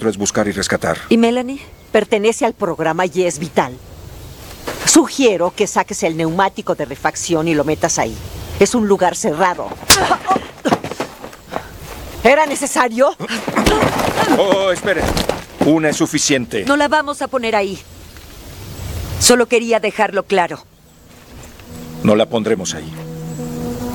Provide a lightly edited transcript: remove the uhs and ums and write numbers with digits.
centro es buscar y rescatar. ¿Y Melanie? Pertenece al programa y es vital. Sugiero que saques el neumático de refacción y lo metas ahí. Es un lugar cerrado. ¿Era necesario? Oh, espere. Una es suficiente. No la vamos a poner ahí. Solo quería dejarlo claro. No la pondremos ahí.